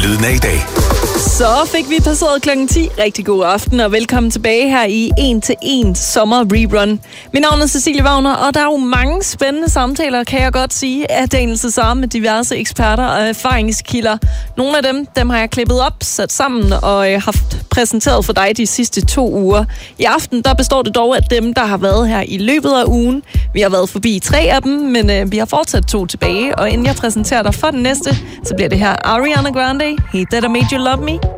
Lyden af i dag. Så fik vi passeret klokken 10. Rigtig god aften og velkommen tilbage her i 1-til-1 sommer rerun. Mit navn er Cecilie Wagner, og der er jo mange spændende samtaler, kan jeg godt sige, af dagens sammen med diverse eksperter og erfaringskilder. Nogle af dem har jeg klippet op, sat sammen og haft præsenteret for dig de sidste 2 uger. I aften der består det dog af dem, der har været her i løbet af ugen. Vi har været forbi 3 af dem, men vi har fortsat 2 tilbage. Og inden jeg præsenterer dig for den næste, så bliver det her Ariana Grande, Hey That I Made You Love Me.